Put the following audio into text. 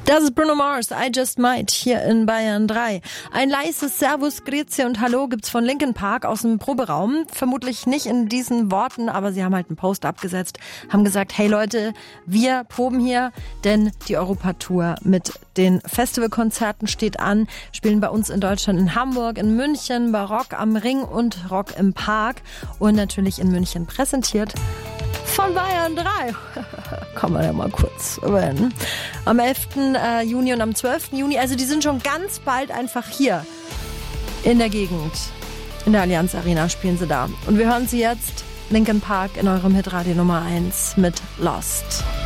Das ist Bruno Mars, I Just Might, hier in Bayern 3. Ein leises Servus, Grüezi und Hallo gibt's von Linkin Park aus dem Proberaum. Vermutlich nicht in diesen Worten, aber sie haben halt einen Post abgesetzt, haben gesagt, hey Leute, wir proben hier, denn die Europatour mit den Festivalkonzerten steht an, spielen bei uns in Deutschland in Hamburg, in München, bei Rock am Ring und Rock im Park und natürlich in München präsentiert von Bayern 3. Kann man ja mal kurz erwähnen. Am 11. Juni und am 12. Juni, also die sind schon ganz bald einfach hier in der Gegend. In der Allianz Arena spielen sie da. Und wir hören sie jetzt, Linkin Park, in eurem Hitradio Nummer 1 mit Lost.